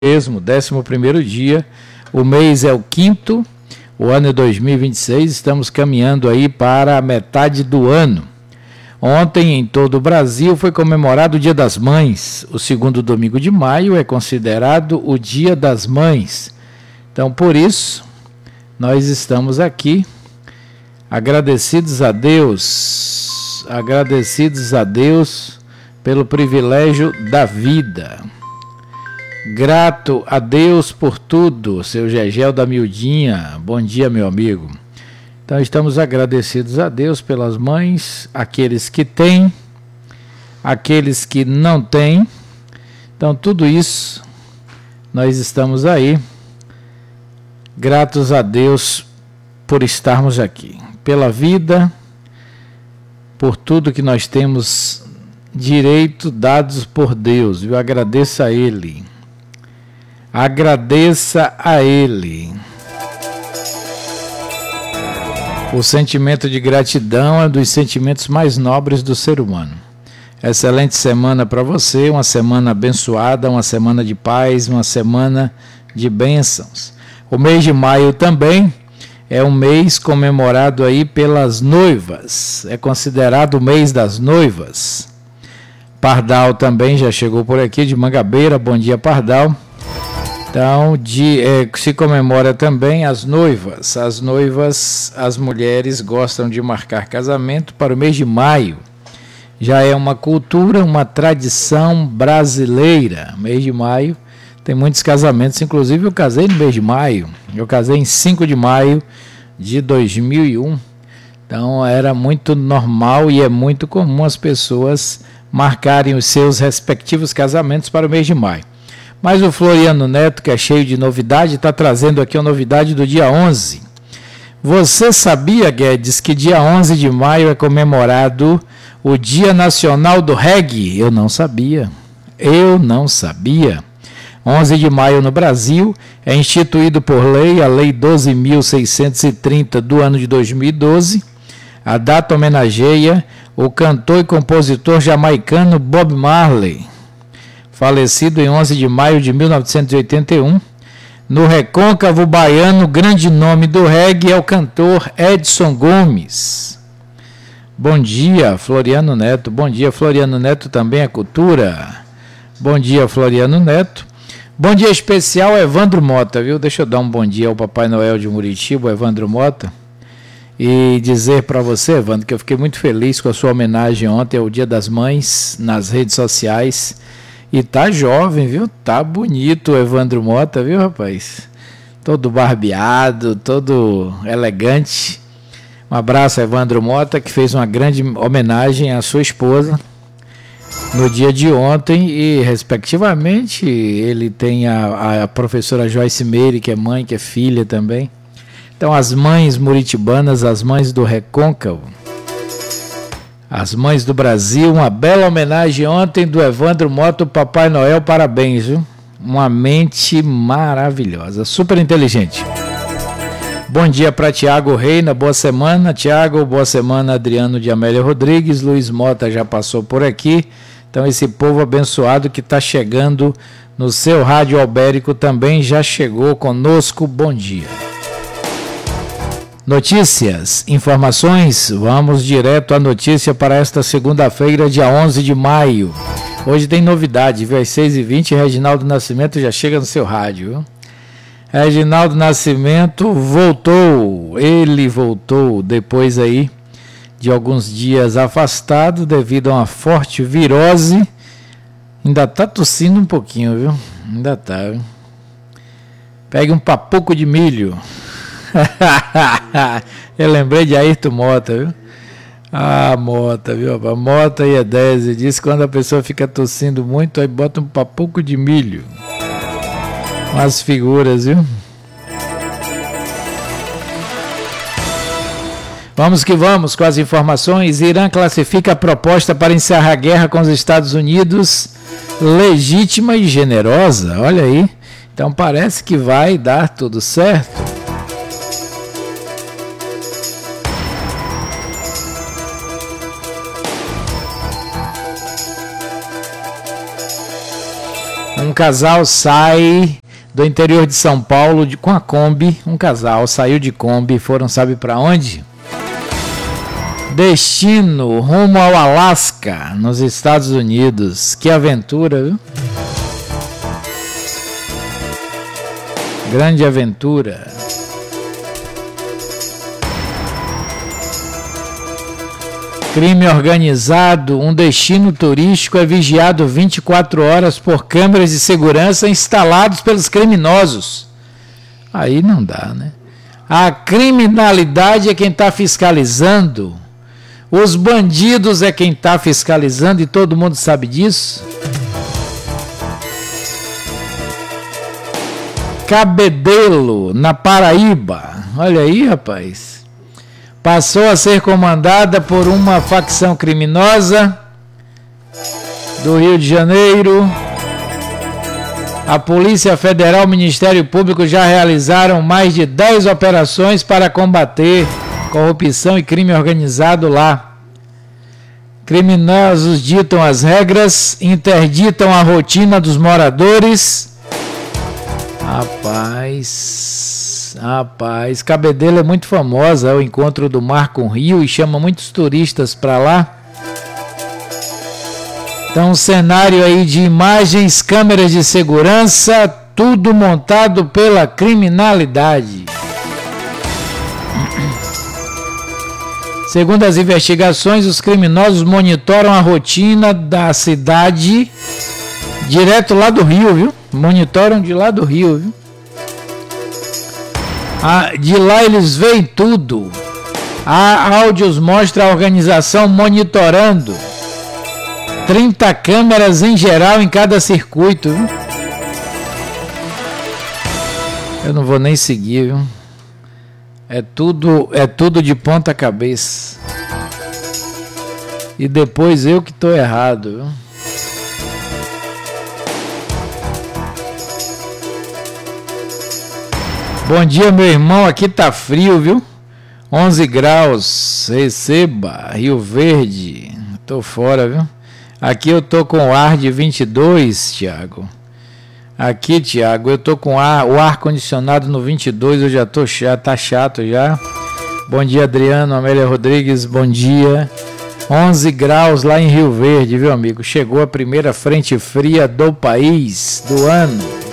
mesmo, 11º dia, o mês é o 5º, o ano é 2026, estamos caminhando aí para a metade do ano. Ontem, em todo o Brasil, foi comemorado o Dia das Mães. O segundo domingo de maio é considerado o Dia das Mães. Então, por isso, nós estamos aqui agradecidos a Deus pelo privilégio da vida. Grato a Deus por tudo, seu Gegel da Mildinha. Bom dia, meu amigo. Então, estamos agradecidos a Deus pelas mães, aqueles que têm, aqueles que não têm. Então, tudo isso, nós estamos aí, gratos a Deus por estarmos aqui, pela vida, por tudo que nós temos direito dados por Deus. Eu agradeço a Ele. Agradeça a Ele. O sentimento de gratidão é um dos sentimentos mais nobres do ser humano. Excelente semana para você, uma semana abençoada, uma semana de paz, uma semana de bênçãos. O mês de maio também é um mês comemorado aí pelas noivas, é considerado o mês das noivas. Pardal também já chegou por aqui, de Mangabeira. Bom dia, Pardal. Então, se comemora também as noivas. As noivas, as mulheres gostam de marcar casamento para o mês de maio. Já é uma cultura, uma tradição brasileira. Mês de maio tem muitos casamentos, inclusive eu casei no mês de maio. Eu casei em 5 de maio de 2001. Então, era muito normal e é muito comum as pessoas marcarem os seus respectivos casamentos para o mês de maio. Mas o Floriano Neto, que é cheio de novidade, está trazendo aqui a novidade do dia 11. Você sabia, Guedes, que dia 11 de maio é comemorado o Dia Nacional do Reggae? Eu não sabia. 11 de maio no Brasil é instituído por lei, a Lei 12.630 do ano de 2012. A data homenageia o cantor e compositor jamaicano Bob Marley, falecido em 11 de maio de 1981. No recôncavo baiano, o grande nome do reggae é o cantor Edson Gomes. Bom dia, Floriano Neto. Bom dia, Floriano Neto, também é cultura. Bom dia, Floriano Neto. Bom dia especial, Evandro Mota, viu? Deixa eu dar um bom dia ao Papai Noel de Muritiba, o Evandro Mota. E dizer para você, Evandro, que eu fiquei muito feliz com a sua homenagem ontem ao Dia das Mães nas redes sociais. E tá jovem, viu? Tá bonito o Evandro Mota, viu, rapaz? Todo barbeado, todo elegante. Um abraço a Evandro Mota, que fez uma grande homenagem à sua esposa no dia de ontem. E, respectivamente, ele tem a professora Joyce Meire, que é mãe, que é filha também. Então, as mães muritibanas, as mães do Recôncavo, as mães do Brasil, uma bela homenagem ontem do Evandro Mota, Papai Noel, parabéns, viu? Uma mente maravilhosa, super inteligente. Bom dia para Tiago Reina, boa semana, Tiago, boa semana, Adriano de Amélia Rodrigues, Luiz Mota já passou por aqui, então esse povo abençoado que está chegando no seu rádio albérico também já chegou conosco, bom dia. Notícias, informações, vamos direto à notícia para esta segunda-feira, dia 11 de maio. Hoje tem novidade, viu? Às 6h20, Reginaldo Nascimento já chega no seu rádio, viu? Reginaldo Nascimento voltou, ele voltou depois aí de alguns dias afastado devido a uma forte virose. Ainda tá tossindo um pouquinho, viu? Ainda tá, viu? Pegue um papuco de milho. Eu lembrei de Ayrton Mota, viu? Ah, Mota, viu? Mota e Edésio diz que quando a pessoa fica tossindo muito, aí bota um papuco de milho. Umas figuras, viu? Vamos que vamos com as informações. Irã classifica a proposta para encerrar a guerra com os Estados Unidos legítima e generosa. Olha aí. Então parece que vai dar tudo certo. Um casal sai do interior de São Paulo com a Kombi. Um casal saiu de Kombi e foram, sabe para onde? Destino rumo ao Alasca, nos Estados Unidos. Que aventura, viu? Grande aventura. Crime organizado. Um destino turístico é vigiado 24 horas por câmeras de segurança instalados pelos criminosos. Aí não dá, né? A criminalidade é quem está fiscalizando. Os bandidos é quem está fiscalizando e todo mundo sabe disso. Cabedelo, na Paraíba. Olha aí, rapaz. Passou a ser comandada por uma facção criminosa do Rio de Janeiro. A Polícia Federal e o Ministério Público já realizaram mais de 10 operações para combater corrupção e crime organizado lá. Criminosos ditam as regras, interditam a rotina dos moradores. Rapaz, Cabedelo é muito famosa, é o encontro do mar com o rio e chama muitos turistas para lá. Então, um cenário aí de imagens, câmeras de segurança, tudo montado pela criminalidade. Segundo as investigações, os criminosos monitoram a rotina da cidade direto lá do Rio, viu? Monitoram de lá do Rio, viu? De lá eles veem tudo. Há áudios mostram a organização monitorando. 30 câmeras em geral em cada circuito, viu? Eu não vou nem seguir, viu? É tudo de ponta cabeça. E depois eu que estou errado, viu? Bom dia, meu irmão. Aqui tá frio, viu? 11 graus. Receba. Rio Verde. Tô fora, viu? Aqui eu tô com ar de 22, Tiago. Aqui, Tiago, eu tô com o ar condicionado no 22, eu já tô chato, tá chato já. Bom dia, Adriano, Amélia Rodrigues, bom dia. 11 graus lá em Rio Verde, viu, amigo? Chegou a primeira frente fria do país, do ano.